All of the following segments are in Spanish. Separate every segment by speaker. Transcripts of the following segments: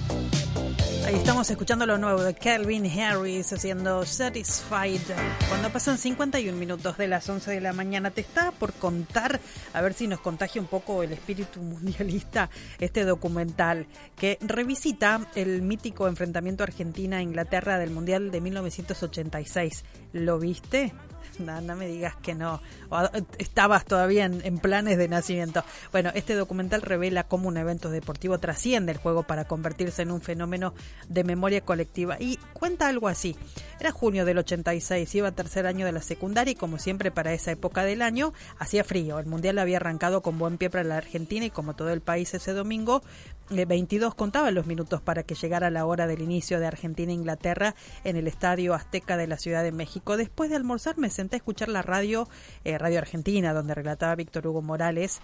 Speaker 1: Ahí estamos escuchando lo nuevo de Calvin Harris haciendo Satisfied. Cuando pasan 51 minutos de las 11 de la mañana, te estaba por contar, a ver si nos contagia un poco el espíritu mundialista, este documental que revisita el mítico enfrentamiento Argentina-Inglaterra del Mundial de 1986. ¿Lo viste? No me digas que no. Estabas todavía en planes de nacimiento. Bueno, este documental revela cómo un evento deportivo trasciende el juego para convertirse en un fenómeno de memoria colectiva. Y cuenta algo así. Era junio del 86, iba a tercer año de la secundaria y como siempre para esa época del año hacía frío. El Mundial había arrancado con buen pie para la Argentina y como todo el país ese domingo, 22 contaban los minutos para que llegara la hora del inicio de Argentina-Inglaterra en el Estadio Azteca de la Ciudad de México. Después de almorzar me senté a escuchar la Radio Argentina, donde relataba Víctor Hugo Morales.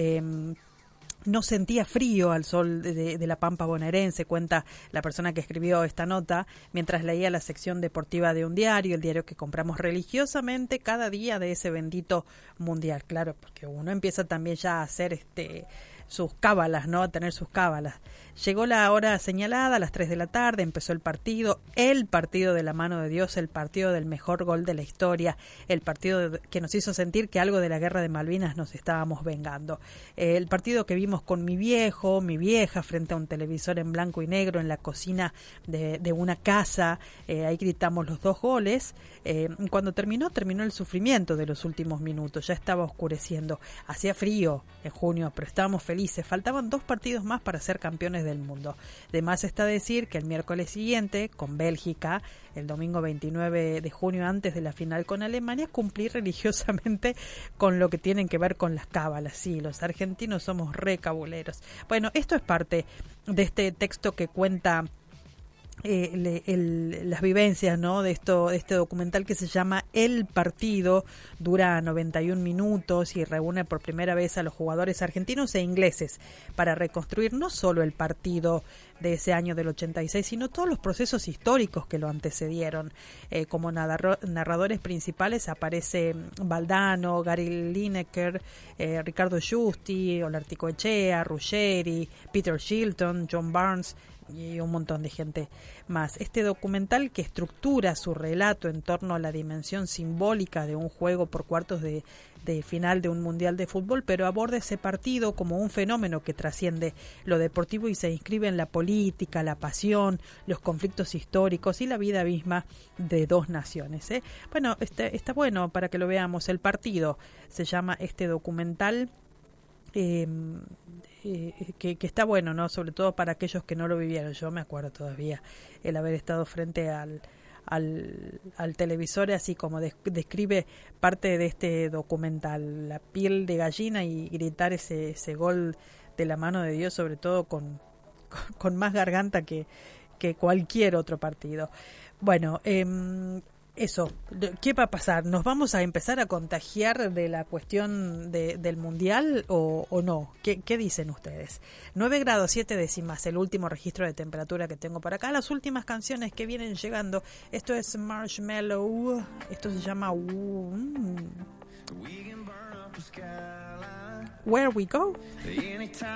Speaker 1: No sentía frío al sol de la Pampa bonaerense, cuenta la persona que escribió esta nota, mientras leía la sección deportiva de un diario, el diario que compramos religiosamente cada día de ese bendito mundial. Claro, porque uno empieza también ya a hacer sus cábalas, ¿no? A tener sus cábalas. Llegó la hora señalada, a las 3 de la tarde, empezó el partido de la mano de Dios, el partido del mejor gol de la historia, el partido que nos hizo sentir que algo de la guerra de Malvinas nos estábamos vengando. El partido que vimos con mi vieja, frente a un televisor en blanco y negro en la cocina de una casa, ahí gritamos los 2 goles. Cuando terminó el sufrimiento de los últimos minutos, ya estaba oscureciendo, hacía frío en junio, pero estábamos felices, faltaban 2 partidos más para ser campeones del mundo. De más está decir que el miércoles siguiente, con Bélgica, el domingo 29 de junio, antes de la final con Alemania, cumplí religiosamente con lo que tienen que ver con las cábalas. Sí, los argentinos somos re cabuleros. Bueno, esto es parte de este texto que cuenta las vivencias, ¿no? de este documental que se llama El Partido. Dura 91 minutos y reúne por primera vez a los jugadores argentinos e ingleses para reconstruir no solo el partido de ese año del 86, sino todos los procesos históricos que lo antecedieron. Como narradores principales aparece Valdano, Gary Lineker, Ricardo Giusti, Olarticoechea, Ruggeri, Peter Shilton, John Barnes y un montón de gente más. Este documental, que estructura su relato en torno a la dimensión simbólica de un juego por cuartos de final de un mundial de fútbol, pero aborda ese partido como un fenómeno que trasciende lo deportivo y se inscribe en la política, la pasión, los conflictos históricos y la vida misma de 2 naciones. Bueno, está bueno para que lo veamos. El Partido se llama este documental, que está bueno, ¿no? Sobre todo para aquellos que no lo vivieron. Yo me acuerdo todavía el haber estado frente al televisor, así como describe parte de este documental, la piel de gallina y gritar ese gol de la mano de Dios, sobre todo con más garganta que cualquier otro partido. Bueno, eso, ¿qué va a pasar? ¿Nos vamos a empezar a contagiar de la cuestión del mundial o no? ¿Qué dicen ustedes? 9 grados 7 décimas, el último registro de temperatura que tengo por acá. Las últimas canciones que vienen llegando. Esto es Marshmallow. Esto se llama Where We Go.